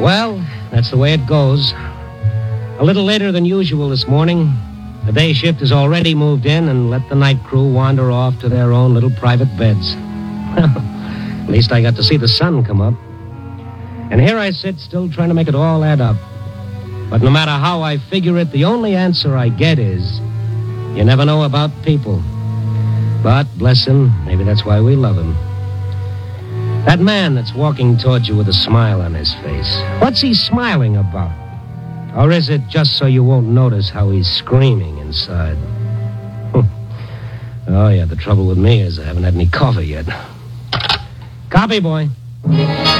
Well, that's the way it goes. A little later than usual this morning, the day shift has already moved in and let the night crew wander off to their own little private beds. Well, at least I got to see the sun come up. And here I sit, still trying to make it all add up. But no matter how I figure it, the only answer I get is, you never know about people. But, bless him, maybe that's why we love him. That man that's walking towards you with a smile on his face, what's he smiling about? Or is it just so you won't notice how he's screaming inside? Oh, yeah, the trouble with me is I haven't had any coffee yet. Copy, boy.